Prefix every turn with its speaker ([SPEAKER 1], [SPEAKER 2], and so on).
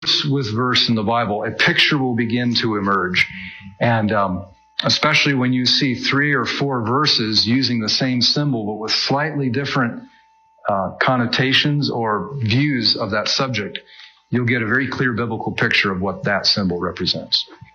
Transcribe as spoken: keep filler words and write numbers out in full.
[SPEAKER 1] with verse in the Bible, a picture will begin to emerge. And um, especially when you see three or four verses using the same symbol, but with slightly different uh, connotations or views of that subject, you'll get a very clear biblical picture of what that symbol represents.